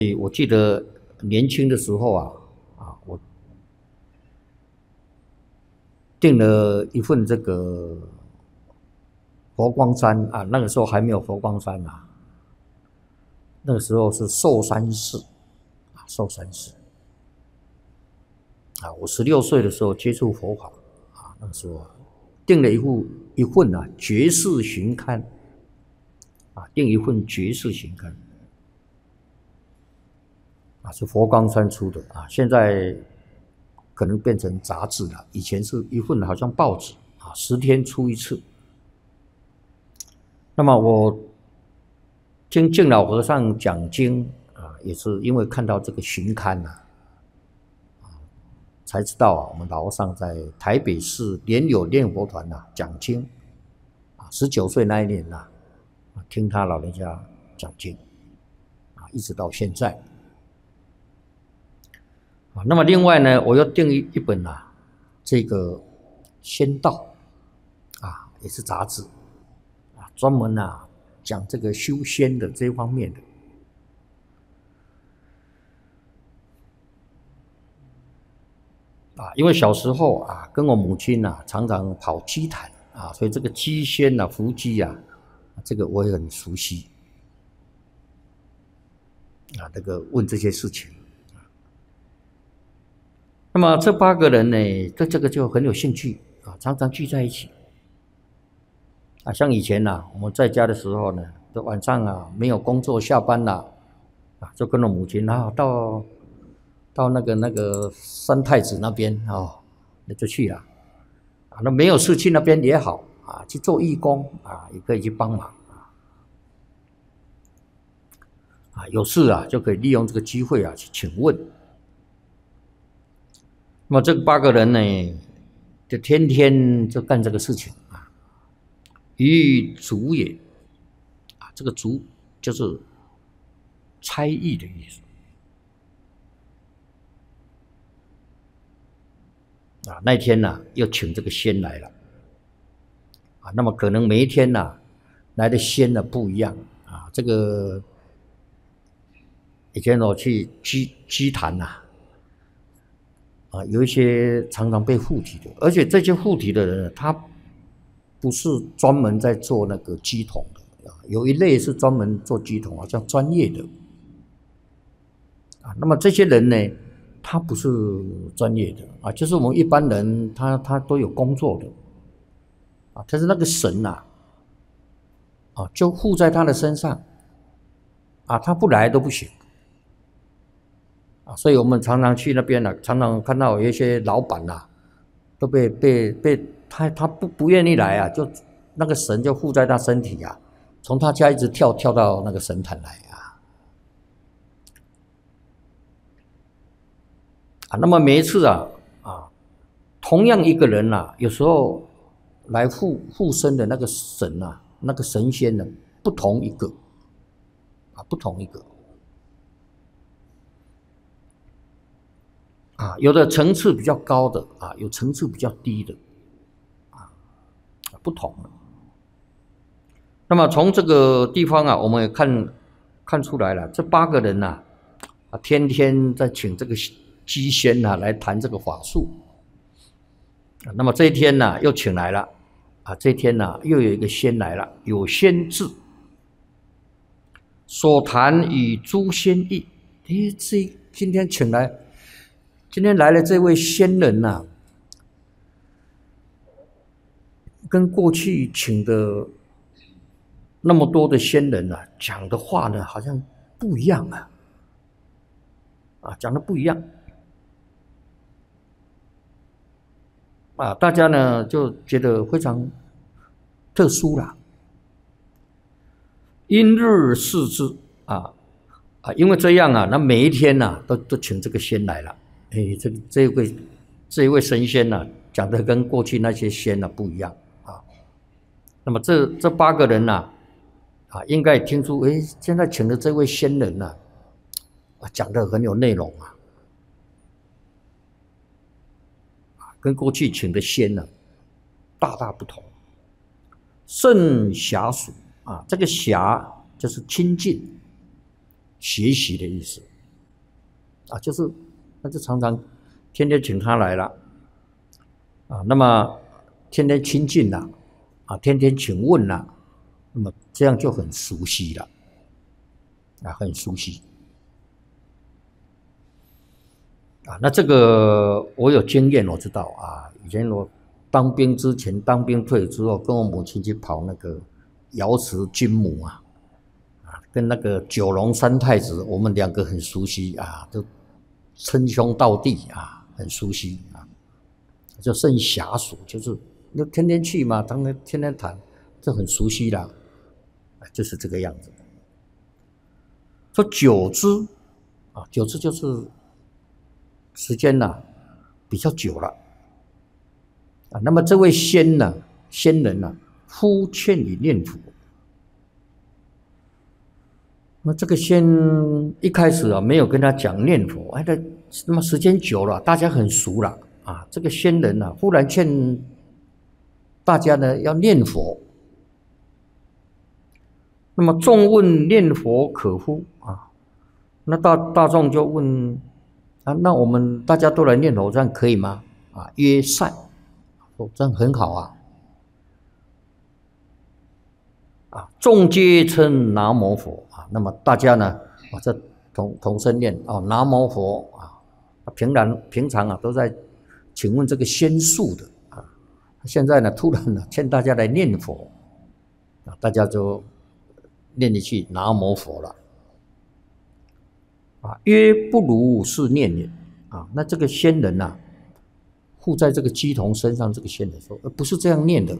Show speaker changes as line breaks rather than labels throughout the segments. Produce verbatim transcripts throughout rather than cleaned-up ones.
我记得年轻的时候啊，啊，我订了一份这个佛光山啊，那个时候还没有佛光山啊，那个时候是寿山寺啊，寿山寺啊。我十六岁的时候接触佛法啊，那个时候啊订了一副一份啊《觉世寻刊》啊，订一份《觉世寻刊》啊，是佛光山出的啊，现在可能变成杂志了，以前是一份好像报纸啊，十天出一次。那么我听净老和尚讲经啊，也是因为看到这个巡刊啊，才知道啊，我们老和尚在台北市莲友念佛团呐讲经啊，十九岁那一年呐、啊，听他老人家讲经啊，一直到现在啊。那么另外呢，我又订一一本啊，这个仙道啊，也是杂志啊，专门啊讲这个修仙的这方面的。啊，因为小时候啊，跟我母亲啊常常跑鸡坛啊，所以这个鸡仙啊、伏鸡啊，这个我也很熟悉啊。这个问这些事情，那么这八个人呢，对这个就很有兴趣啊，常常聚在一起啊。像以前呐、啊，我们在家的时候呢，这晚上啊没有工作下班了啊，就跟着母亲啊到到那个那个三太子那边哦，那就去了啊。那没有事去那边也好啊，去做义工啊，也可以去帮忙啊。有事啊就可以利用这个机会啊去请问。那么这八个人呢，就天天就干这个事情啊。于足也啊，这个足就是差役的意思啊。那天呢、啊，又请这个仙来了啊。那么可能每一天呢、啊，来的仙呢不一样啊。这个以前我去鸡鸡坛呐。啊，有一些常常被附体的，而且这些附体的人，他不是专门在做那个乩童的啊，有一类是专门做乩童，好像专业的啊。那么这些人呢，他不是专业的啊，就是我们一般人，他他都有工作的啊，但是那个神呐，啊，就附在他的身上啊，他不来都不行。啊，所以我们常常去那边呢、啊，常常看到有一些老板呐、啊，都被被被他他不不愿意来啊，就那个神就附在他身体啊，从他家一直跳跳到那个神坛来啊啊。那么每一次啊啊，同样一个人呐、啊，有时候来附附身的那个神呐、啊，那个神仙呢，不同一个啊，不同一个。啊，有的层次比较高的啊，有层次比较低的啊，不同的。那么从这个地方啊，我们也看看出来了，这八个人呐、啊，天天在请这个鸡仙呐、啊、来谈这个法术。啊，那么这一天呢、啊，又请来了啊，这一天呢、啊，又有一个仙来了，有仙智，所谈与诸仙异。诶，这今天请来。今天来了这位仙人呐、啊，跟过去请的那么多的仙人啊，讲的话呢，好像不一样啊，啊，讲的不一样啊，大家呢就觉得非常特殊啦。因日视之啊啊，因为这样啊，那每一天呐、啊，都都请这个仙来了。哎，这这位这一位神仙呐、啊，讲的跟过去那些仙呐、啊、不一样啊。那么这这八个人呐、啊，啊，应该听出，哎，现在请的这位仙人呐、啊，啊，讲的很有内容啊，跟过去请的仙呢、啊，大大不同。甚暇属啊，这个暇就是亲近、学习的意思啊，就是那就常常天天请他来了啊，那么天天亲近了啊，天天请问了，那么这样就很熟悉了啊，很熟悉啊。那这个我有经验，我知道啊，以前我当兵之前，当兵退之后，跟我母亲去跑那个瑶池金母啊。跟那个九龙三太子，我们两个很熟悉啊，都称兄道弟啊，很熟悉啊，就甚侠属，就是就天天去嘛，当然天天谈，就很熟悉啦，就是这个样子。说久之啊，久之就是时间呐、啊、比较久了啊。那么这位仙呢、啊，仙人呢、啊，忽劝你念佛。那这个仙一开始啊，没有跟他讲念佛，哎，那么时间久了，大家很熟了啊。这个仙人呢、啊，忽然劝大家呢要念佛。那么众问念佛可乎啊？那大大众就问啊，那我们大家都来念佛，这样可以吗？啊，曰善，哦，这样很好啊。啊，众皆称南无佛啊，那么大家呢，啊，这同同声念啊，南无佛啊，平常平常啊都在请问这个仙术的啊，现在呢突然呢劝大家来念佛啊，大家就念一句南无佛了啊，曰不如是念也啊，那这个仙人呐、啊，附在这个鸡童身上，这个仙人说，呃，不是这样念的。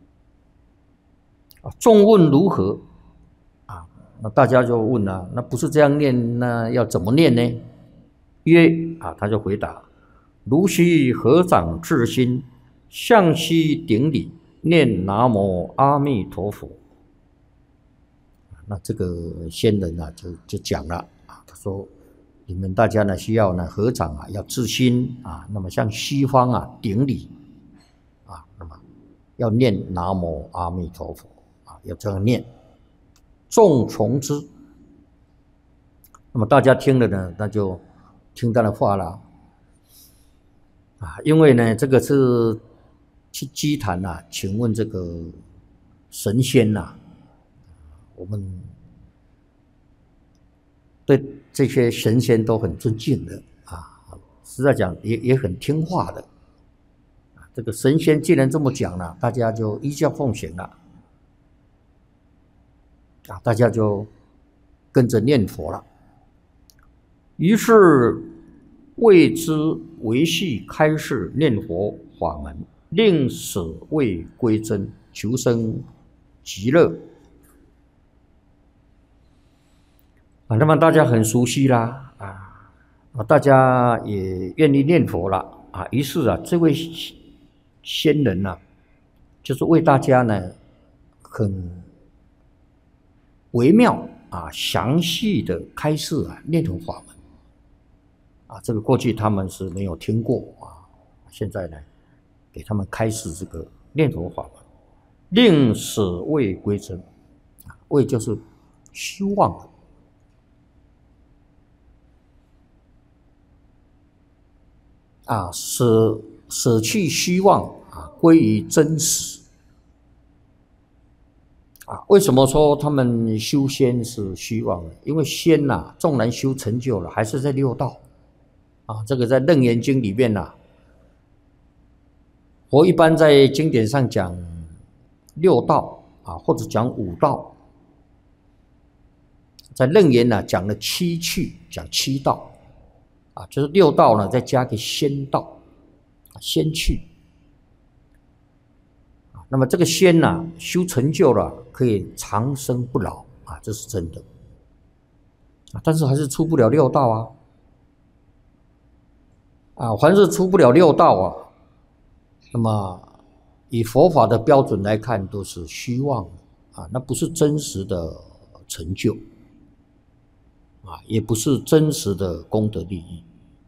啊，众问如何？啊，那大家就问了、啊，那不是这样念，那要怎么念呢？曰啊，他就回答：如须合掌至心，向西顶礼，念南无阿弥陀佛。那这个仙人啊，就就讲了啊，他说：你们大家呢，需要呢合掌啊，要至心啊，那么向西方啊顶礼啊，那么要念南无阿弥陀佛。要这样念，众从之。那么大家听了呢，那就听他的话了啊，因为呢，这个是去祭坛呐，请问这个神仙呐、啊，我们对这些神仙都很尊敬的啊，实在讲也也很听话的。这个神仙既然这么讲了，大家就依教奉行了。啊，大家就跟着念佛了。于是为之维系开示念佛法门，令舍为归真，求生极乐。啊，那么大家很熟悉啦，啊，大家也愿意念佛了啊。于是啊，这位仙人呢、啊，就是为大家呢很微妙啊，详细的开示啊，念佛法门啊，这个过去他们是没有听过啊，现在呢，给他们开示这个念佛法门，令舍为归真啊，为就是虚妄啊，舍舍去虚妄啊，归于真实。啊，为什么说他们修仙是虚妄呢？因为仙呐、啊，纵然修成就了，还是在六道啊。这个在《楞严经》里面呐、啊，佛一般在经典上讲六道啊，或者讲五道，在楞严呢讲了七趣，讲七道啊，就是六道呢再加个仙道，仙趣。那么这个仙呐、啊，修成就了，可以长生不老啊，这是真的啊。但是还是出不了六道啊，啊，凡是出不了六道啊，那么以佛法的标准来看，都是虚妄啊，那不是真实的成就啊，也不是真实的功德利益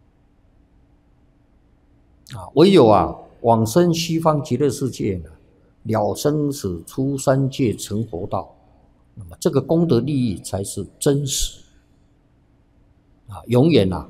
啊。唯有啊，往生西方极乐世界呢，了生死出三界成佛道，那么这个功德利益才是真实啊，永远啊